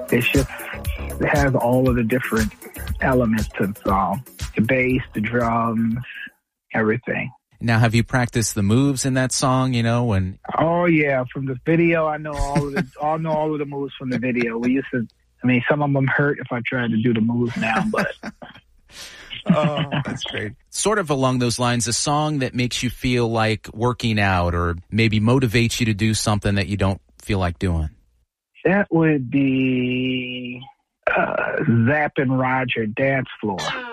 It's just, it has all of the different elements to the song. The bass, the drums, everything. Now, have you practiced the moves in that song, you know, when... Oh, yeah. From the video, I know all of the moves from the video. We used to, I mean, some of them hurt if I tried to do the moves now, but... Oh, that's great. Sort of along those lines, a song that makes you feel like working out or maybe motivates you to do something that you don't feel like doing. That would be Zapp and Roger, Dance Floor.